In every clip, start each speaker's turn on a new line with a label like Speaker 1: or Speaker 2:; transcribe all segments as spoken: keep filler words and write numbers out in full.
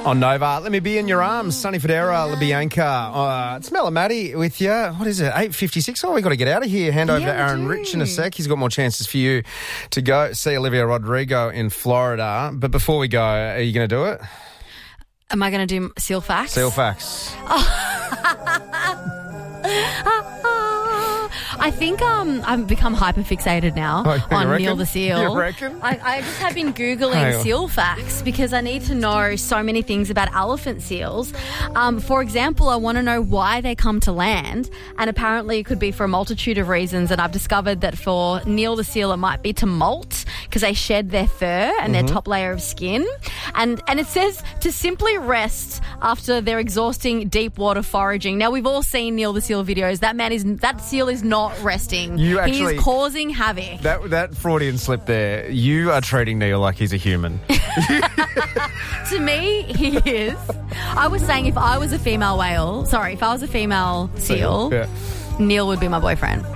Speaker 1: On Nova, let me be in your arms. Sonny Fodera, LaBianca. Uh, it's Mel and Maddie with you. What is it? eight fifty-six. Oh, we got to get out of here. Hand over
Speaker 2: Yeah,
Speaker 1: to Aaron
Speaker 2: we do.
Speaker 1: Rich in a sec. He's got more chances for you to go see Olivia Rodrigo in Florida. But before we go, are you going to do it?
Speaker 2: Am I going to do seal facts?
Speaker 1: Seal facts.
Speaker 2: I think um, I've become hyperfixated now
Speaker 1: Oh, you
Speaker 2: on
Speaker 1: reckon?
Speaker 2: Neil the Seal.
Speaker 1: You reckon?
Speaker 2: I, I just have been Googling
Speaker 1: Hang on.
Speaker 2: seal facts because I need to know so many things about elephant seals. Um, for example, I want to know why they come to land, and apparently it could be for a multitude of reasons, and I've discovered that for Neil the Seal it might be to molt because they shed their fur and
Speaker 1: Mm-hmm.
Speaker 2: their top layer of skin. And, and it says to simply rest after their exhausting deep water foraging. Now, we've all seen Neil the Seal videos. That man is, that seal is not resting.
Speaker 1: You actually-
Speaker 2: He's causing havoc.
Speaker 1: That that Freudian slip there, you are treating Neil like he's a human.
Speaker 2: To me, he is. I was saying if I was a female whale, sorry, if I was a female seal,
Speaker 1: Yeah.
Speaker 2: Neil would be my boyfriend.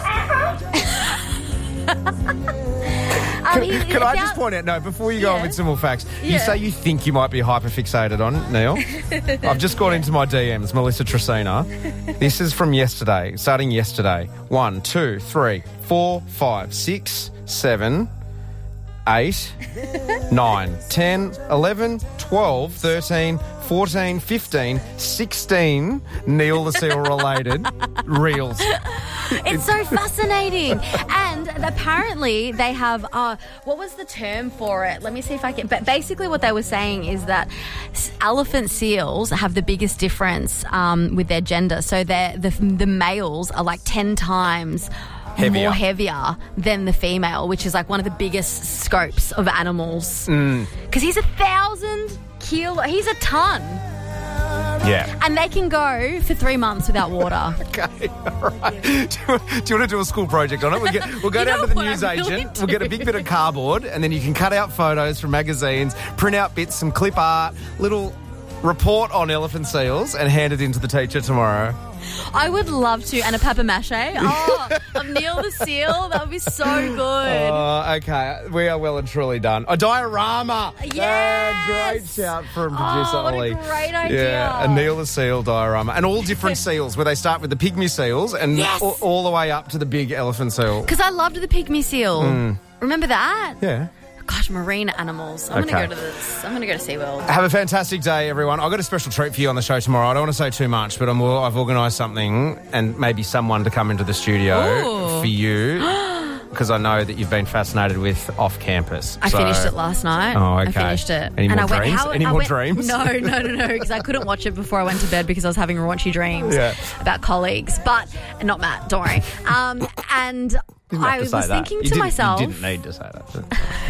Speaker 2: Um,
Speaker 1: Can,
Speaker 2: he-
Speaker 1: can I
Speaker 2: about-
Speaker 1: just point out, no, before you go on
Speaker 2: Yeah.
Speaker 1: with some more facts, you
Speaker 2: Yeah.
Speaker 1: say you think you might be hyperfixated on Neil. I've just gone into my D Ms, Melissa Tresina. This is from yesterday, starting yesterday. One, two, three, four, five, six, seven, eight, nine, ten, eleven, twelve, thirteen, fourteen, fifteen, sixteen Neil the Seal related reels.
Speaker 2: It's so fascinating. And apparently they have, uh, what was the term for it? Let me see if I can. But basically what they were saying is that s- elephant seals have the biggest difference um, with their gender. So they're, the, the males are like ten times
Speaker 1: Heavier.
Speaker 2: more heavier than the female, which is like one of the biggest scopes of animals.
Speaker 1: Mm.
Speaker 2: Because he's a thousand kilo, he's a ton.
Speaker 1: Yeah.
Speaker 2: And they can go for three months without water.
Speaker 1: Okay, all right. Do you, do you want to do a school project on it? We'll, get, we'll go
Speaker 2: You
Speaker 1: down
Speaker 2: know
Speaker 1: to the
Speaker 2: what I
Speaker 1: news
Speaker 2: really
Speaker 1: agent. We'll get a big bit of cardboard, and then you can cut out photos from magazines, print out bits, some clip art, little report on elephant seals, and hand it in to the teacher tomorrow.
Speaker 2: I would love to. And a papier-mâché. Oh, of Neil the Seal. That would be so good.
Speaker 1: Oh, okay. We are well and truly done. A diorama.
Speaker 2: Yes.
Speaker 1: Ah, great shout from producer
Speaker 2: Oh, what a
Speaker 1: Ollie.
Speaker 2: great idea.
Speaker 1: Yeah, a Neil the Seal diorama. And all different seals, where they start with the pygmy seals and
Speaker 2: Yes.
Speaker 1: all, all the way up to the big elephant seal.
Speaker 2: Because I loved the pygmy seal. Remember that?
Speaker 1: Yeah.
Speaker 2: Gosh, marine animals. I'm
Speaker 1: Okay.
Speaker 2: going to go to this. I'm going to go to SeaWorld.
Speaker 1: Have a fantastic day, everyone. I've got a special treat for you on the show tomorrow. I don't want to say too much, but I'm, I've organised something and maybe someone to come into the studio
Speaker 2: Ooh.
Speaker 1: for you because I know that you've been fascinated with off-campus.
Speaker 2: I
Speaker 1: So-
Speaker 2: finished it last night.
Speaker 1: Oh, okay.
Speaker 2: I finished it.
Speaker 1: Any more
Speaker 2: I went,
Speaker 1: dreams?
Speaker 2: how,
Speaker 1: Any
Speaker 2: I
Speaker 1: more
Speaker 2: went-
Speaker 1: dreams?
Speaker 2: No, no, no, no, because I couldn't watch it before I went to bed because I was having raunchy dreams
Speaker 1: Yeah.
Speaker 2: about colleagues. But, not Matt, don't worry. Um, and
Speaker 1: Didn't have
Speaker 2: I
Speaker 1: to
Speaker 2: was
Speaker 1: say that.
Speaker 2: thinking
Speaker 1: You
Speaker 2: to
Speaker 1: didn't-
Speaker 2: myself...
Speaker 1: You didn't need to say that.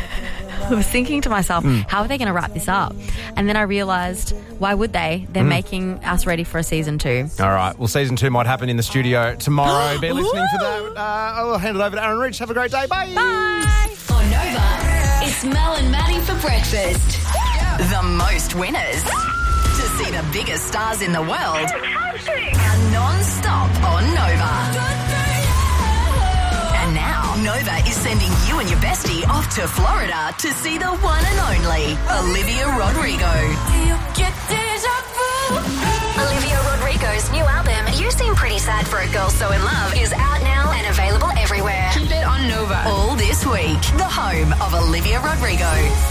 Speaker 2: I was thinking to myself,
Speaker 1: Hmm.
Speaker 2: how are they going to wrap this up? And then I realised, why would they? They're
Speaker 1: Hmm.
Speaker 2: making us ready for a season two.
Speaker 1: All right. Well, season two might happen in the studio tomorrow. Be listening to
Speaker 2: Ooh.
Speaker 1: that. Uh, I'll hand it over to Aaron Rich. Have a great day. Bye.
Speaker 2: Bye!
Speaker 3: On Nova, it's Mel and Maddie for breakfast. The most winners to see the biggest stars in the world are non-stop on Nova. And now Nova is sending you and your bestie off to Florida to see the one and only Olivia Rodrigo. Olivia Rodrigo's new album, You Seem Pretty Sad for a Girl So in Love, is out now and available everywhere.
Speaker 4: Keep it on Nova.
Speaker 3: All this week, the home of Olivia Rodrigo.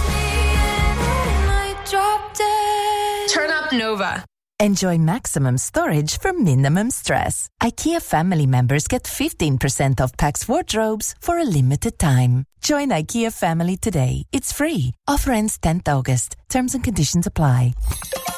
Speaker 4: Turn up Nova.
Speaker 5: Enjoy maximum storage for minimum stress. IKEA family members get fifteen percent off Pax wardrobes for a limited time. Join IKEA family today. It's free. Offer ends tenth August. Terms and conditions apply.